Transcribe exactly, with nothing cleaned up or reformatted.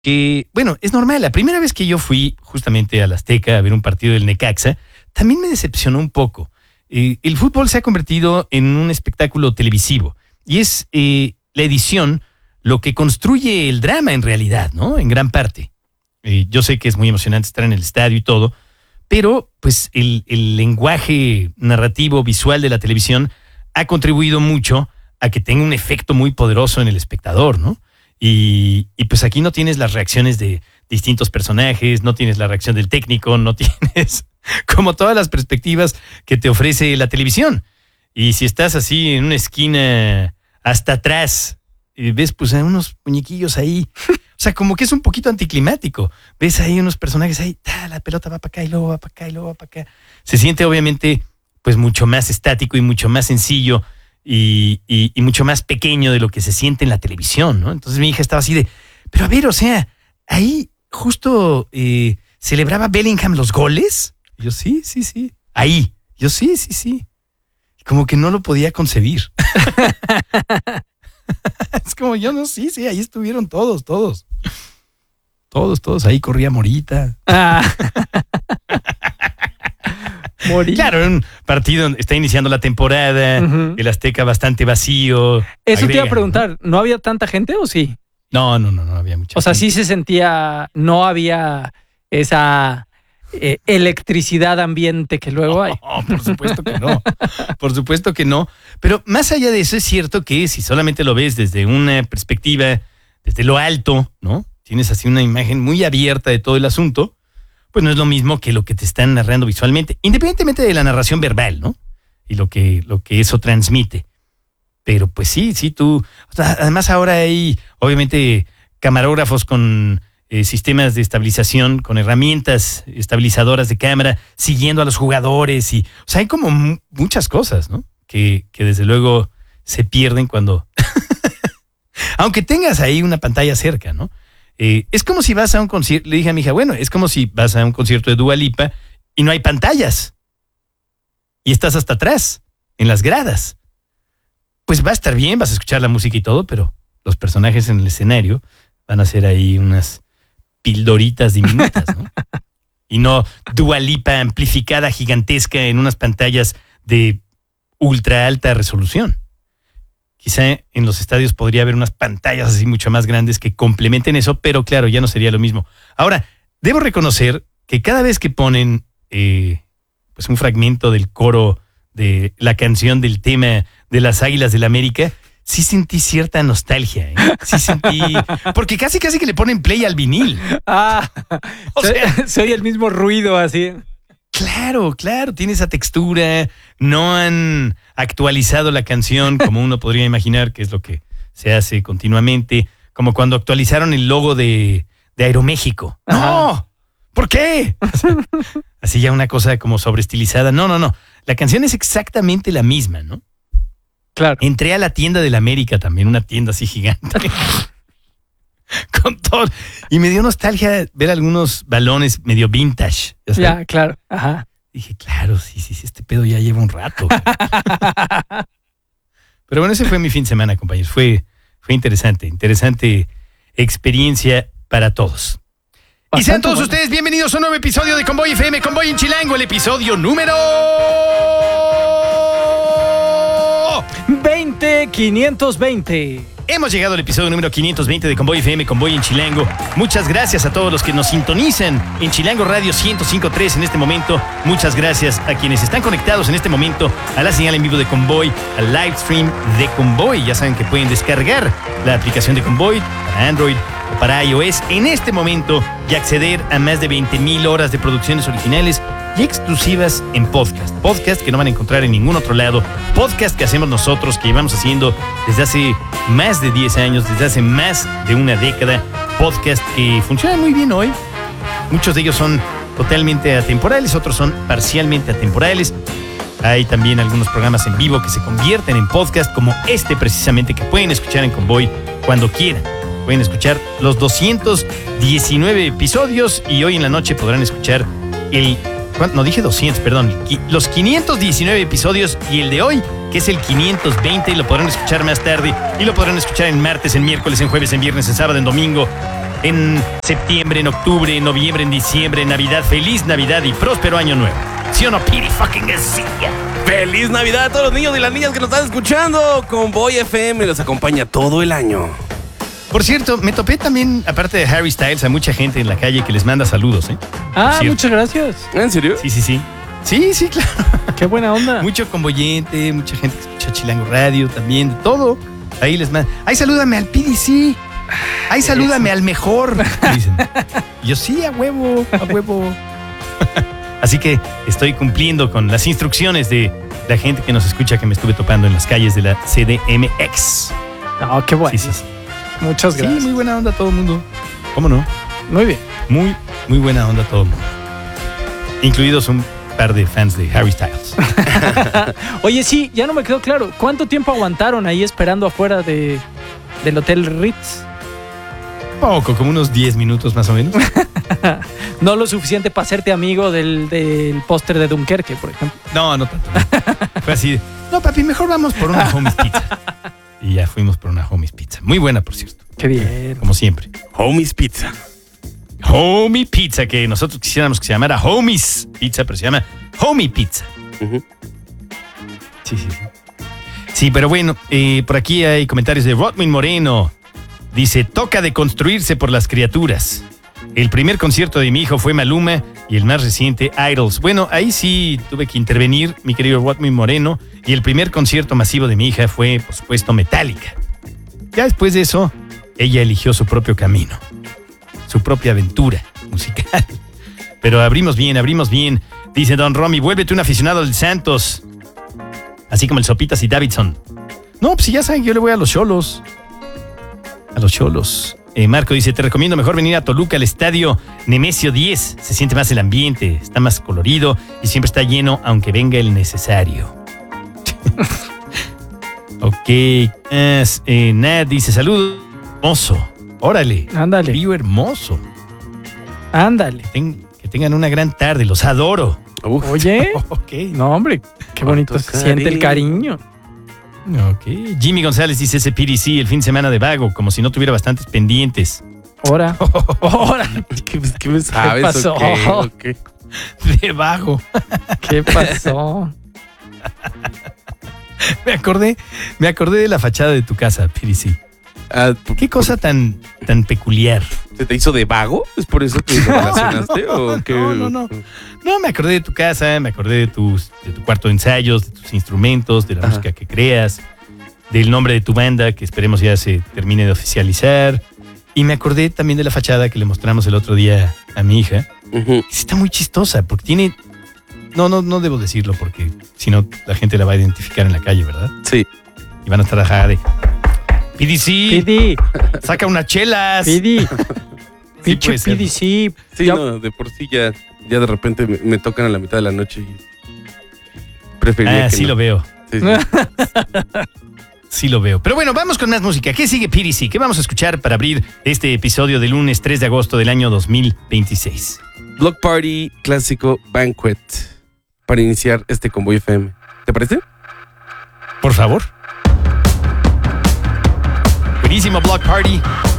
que, bueno, es normal. La primera vez que yo fui justamente al Azteca a ver un partido del Necaxa, también me decepcionó un poco. Eh, el fútbol se ha convertido en un espectáculo televisivo y es eh, la edición lo que construye el drama en realidad, ¿no? En gran parte. Eh, yo sé que es muy emocionante estar en el estadio y todo, pero pues el, el lenguaje narrativo visual de la televisión ha contribuido mucho a que tenga un efecto muy poderoso en el espectador, ¿no? Y, y pues aquí no tienes las reacciones de distintos personajes, no tienes la reacción del técnico, no tienes como todas las perspectivas que te ofrece la televisión. Y si estás así en una esquina hasta atrás, y ves pues a unos muñequillos ahí, o sea, como que es un poquito anticlimático. Ves ahí unos personajes ahí, ta, la pelota va para acá y luego va para acá y luego va para acá. Se siente obviamente pues mucho más estático y mucho más sencillo y, y, y mucho más pequeño de lo que se siente en la televisión, ¿no? Entonces mi hija estaba así de, pero a ver, o sea, ahí justo eh, celebraba Bellingham los goles. Y yo, sí, sí, sí. Ahí. Yo, sí, sí, sí. Como que no lo podía concebir. Es como yo, no, sí, sí, ahí estuvieron todos, todos. Todos, todos. Ahí corría Morita. Ah. Morita. Claro, un partido, está iniciando la temporada, uh-huh. El Azteca bastante vacío. Eso agrega, te iba a preguntar, ¿no había tanta gente o sí? No, no, no, no había mucha O sea, gente. sí se sentía, no había esa eh, electricidad ambiente que luego hay. No, por supuesto que no. Por supuesto que no. Pero más allá de eso, es cierto que si solamente lo ves desde una perspectiva, desde lo alto, ¿no? Tienes así una imagen muy abierta de todo el asunto, pues no es lo mismo que lo que te están narrando visualmente, independientemente de la narración verbal, ¿no? Y lo que, lo que eso transmite. Pero pues sí, sí, tú... O sea, además ahora hay, obviamente, camarógrafos con eh, sistemas de estabilización, con herramientas estabilizadoras de cámara, siguiendo a los jugadores. Y, o sea, hay como m- muchas cosas, ¿no? Que, que desde luego se pierden cuando... Aunque tengas ahí una pantalla cerca, ¿no? Eh, es como si vas a un concierto... Le dije a mi hija, bueno, es como si vas a un concierto de Dua Lipa y no hay pantallas. Y estás hasta atrás, en las gradas. Pues va a estar bien, vas a escuchar la música y todo, pero los personajes en el escenario van a ser ahí unas pildoritas diminutas, ¿no? Y no Dua Lipa amplificada, gigantesca en unas pantallas de ultra alta resolución. Quizá en los estadios podría haber unas pantallas así mucho más grandes que complementen eso, pero claro, ya no sería lo mismo. Ahora, debo reconocer que cada vez que ponen eh, pues un fragmento del coro de la canción del tema de las Águilas del América, sí sentí cierta nostalgia, ¿eh? Sí sentí... Porque casi casi que le ponen play al vinil. Ah, o soy, sea, soy el mismo ruido así. Claro, claro, tiene esa textura. No han actualizado la canción como uno podría imaginar, que es lo que se hace continuamente. Como cuando actualizaron el logo de, de Aeroméxico. Ajá. ¡No! ¿Por qué? Así ya una cosa como sobreestilizada. No, no, no. La canción es exactamente la misma, ¿no? Claro. Entré a la tienda del América también, una tienda así gigante. Con todo. Y me dio nostalgia ver algunos balones medio vintage. Ya, ya claro. Ajá. Dije, claro, sí, sí, sí, este pedo ya lleva un rato. Pero bueno, ese fue mi fin de semana, compañeros. Fue, fue interesante, interesante experiencia para todos. Bastante y sean todos bueno. ustedes bienvenidos a un nuevo episodio de Convoy F M, Convoy en Chilango, el episodio número... veinte quinientos veinte. Hemos llegado al episodio número quinientos veinte de Convoy F M, Convoy en Chilango. Muchas gracias a todos los que nos sintonizan en Chilango Radio ciento cinco punto tres en este momento. Muchas gracias a quienes están conectados en este momento a la señal en vivo de Convoy, al live stream de Convoy. Ya saben que pueden descargar la aplicación de Convoy para Android o para iOS en este momento y acceder a más de veinte mil horas de producciones originales y exclusivas en podcast. Podcast que no van a encontrar en ningún otro lado. Podcast que hacemos nosotros, que llevamos haciendo desde hace más de diez años, desde hace más de una década. Podcast que funcionan muy bien hoy. Muchos de ellos son totalmente atemporales, otros son parcialmente atemporales. Hay también algunos programas en vivo que se convierten en podcast, como este precisamente, que pueden escuchar en Convoy cuando quieran. Pueden escuchar los doscientos diecinueve episodios y hoy en la noche podrán escuchar el... No dije doscientos, perdón. Los quinientos diecinueve episodios y el de hoy, que es el quinientos veinte, y lo podrán escuchar más tarde y lo podrán escuchar en martes, en miércoles, en jueves, en viernes, en sábado, en domingo. en septiembre, en octubre, en noviembre, en diciembre, en Navidad. Feliz Navidad y próspero año nuevo. ¿Sí o no, Piri fucking García? ¡Feliz Navidad a todos los niños y las niñas que nos están escuchando! Convoy F M los acompaña todo el año. Por cierto, me topé también, aparte de Harry Styles, a mucha gente en la calle que les manda saludos, ¿eh? Ah, Cierto. muchas gracias. ¿En serio? Sí, sí, sí. Sí, sí, claro. Qué buena onda. Mucho convoyente, mucha gente que escucha Chilango Radio también, de todo. Ahí les manda. ¡Ay, salúdame al P D C! ¡Ay, salúdame al mejor! Dicen. Y yo, sí, a huevo, a huevo. Así que estoy cumpliendo con las instrucciones de la gente que nos escucha, que me estuve topando en las calles de la C D M X. No, qué bueno. Sí, sí, sí. Muchas gracias. Sí, muy buena onda todo el mundo. ¿Cómo no? Muy bien. Muy, muy buena onda todo el mundo. Incluidos un par de fans de Harry Styles. Oye, sí, ya no me quedó claro. ¿Cuánto tiempo aguantaron ahí esperando afuera de, del Hotel Ritz? Poco, como unos diez minutos más o menos. No lo suficiente para hacerte amigo del, del póster de Dunkerque, por ejemplo. No, no tanto. No. Fue así de, no, papi, mejor vamos por una Homies Pizza. Y ya fuimos por una Homies Pizza. Muy buena, por cierto. Qué bien. Como siempre. Homies Pizza. Homie Pizza, que nosotros quisiéramos que se llamara Homies Pizza, pero se llama Homie Pizza. Uh-huh. Sí, sí, sí. Sí, pero bueno, eh, por aquí hay comentarios de Rodwin Moreno. Dice, toca deconstruirse por las criaturas. El primer concierto de mi hijo fue Maluma y el más reciente, Idols. Bueno, ahí sí tuve que intervenir, mi querido Rodwin Moreno, y el primer concierto masivo de mi hija fue, por supuesto, Metallica. Ya después de eso, ella eligió su propio camino, su propia aventura musical. Pero abrimos bien, abrimos bien. Dice Don Romy, vuélvete un aficionado del Santos. Así como el Sopitas y Davidson. No, pues ya saben que yo le voy a los Cholos. A los Cholos. Eh, Marco dice, te recomiendo mejor venir a Toluca al estadio Nemesio diez. Se siente más el ambiente, está más colorido y siempre está lleno, aunque venga el necesario. Ok. Es, eh, Nat dice, saludos. Hermoso. Órale. Ándale. Río hermoso. Ándale. Ten, que tengan una gran tarde, los adoro. Uf. Oye. Ok. No, hombre, qué bonito se Cuánto siente el cariño. Ok. Jimmy González dice ese P D C, el fin de semana de vago, como si no tuviera bastantes pendientes. Ahora. Ahora. ¿Qué, qué me sabes? pasó? ¿O qué? ¿O qué? De vago. ¿Qué pasó? Me acordé, me acordé de la fachada de tu casa, P D C. Ah, Qué cosa tan, tan peculiar. ¿Se te hizo de vago? ¿Es por eso que lo relacionaste? No, ¿O qué? no, no, no. No, me acordé de tu casa, me acordé de, tus, de tu cuarto de ensayos, de tus instrumentos, de la Ajá. música que creas, del nombre de tu banda, que esperemos ya se termine de oficializar. Y me acordé también de la fachada que le mostramos el otro día a mi hija. Uh-huh. Que sí está muy chistosa, porque tiene... No, no, no debo decirlo, porque si no la gente la va a identificar en la calle, ¿verdad? Sí. Y van a estar ajá de... P D C, Pidi, saca unas chelas. Pidi. Sí Pinche puede ser. P D C. Sí, Ya- no, de por sí ya, ya de repente me, me tocan a la mitad de la noche y preferiría Ah, que sí no. lo veo. Sí, sí. Sí lo veo. Pero bueno, vamos con más música. ¿Qué sigue P D C? ¿Qué vamos a escuchar para abrir este episodio del lunes tres de agosto del año dos mil veintiséis? Block Party Clásico Banquet para iniciar este Convoy F M. ¿Te parece? Por favor. Buenísimo Block Party.